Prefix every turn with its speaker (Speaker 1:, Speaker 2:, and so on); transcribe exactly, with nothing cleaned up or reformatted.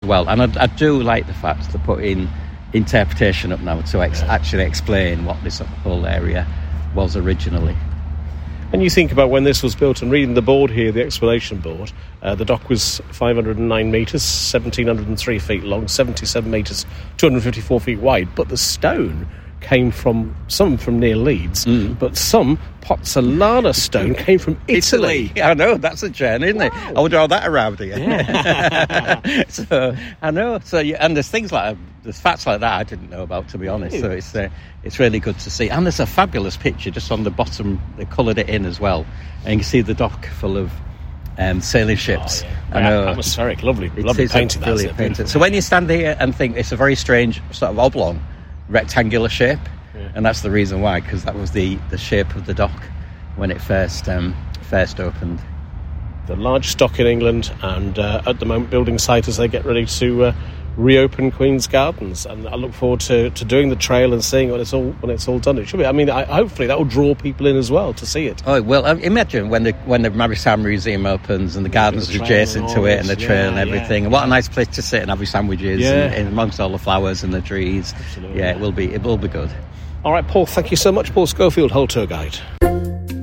Speaker 1: well. And I, I do like the fact they're putting interpretation up now to ex- actually explain what this whole area was originally.
Speaker 2: And you think about when this was built, and reading the board here, the explanation board, uh, the dock was five hundred nine metres, one thousand seven hundred three feet long, seventy-seven metres, two hundred fifty-four feet wide. But the stone came from, some from near Leeds, mm. but some Pozzolana stone came from Italy.
Speaker 1: Italy. I know, that's a journey, isn't it?
Speaker 2: Wow.
Speaker 1: I would draw that around here.
Speaker 2: Yeah.
Speaker 1: So, I know. So, yeah, and there's things like, there's facts like that I didn't know about, to be honest. So it's uh, it's really good to see. And there's a fabulous picture just on the bottom. They coloured it in as well. And you can see the dock full of um, sailing ships.
Speaker 2: Oh, yeah.
Speaker 1: I know.
Speaker 2: Atmospheric, lovely,
Speaker 1: It
Speaker 2: lovely
Speaker 1: is
Speaker 2: painting.
Speaker 1: Brilliant painting. So when you stand here and think it's a very strange sort of oblong, rectangular shape, yeah. and that's the reason why, because that was the, the shape of the dock when it first um, first opened.
Speaker 2: The largest dock in England, and uh, at the moment building site as they get ready to uh, reopen Queen's Gardens, and I look forward to, to doing the trail and seeing when it's all when it's all done. It should be. I mean, I, hopefully that will draw people in as well to see it.
Speaker 1: Oh well, um, imagine when the when the Maritime Museum opens and the gardens
Speaker 2: the
Speaker 1: are adjacent to it, and the trail
Speaker 2: yeah,
Speaker 1: and everything.
Speaker 2: Yeah.
Speaker 1: And what a nice place to sit and have your sandwiches,
Speaker 2: yeah.
Speaker 1: and, and amongst all the flowers and the trees.
Speaker 2: Absolutely.
Speaker 1: Yeah, it will be it will be good.
Speaker 2: All right, Paul. Thank you so much, Paul Schofield, Hull Tour Guide.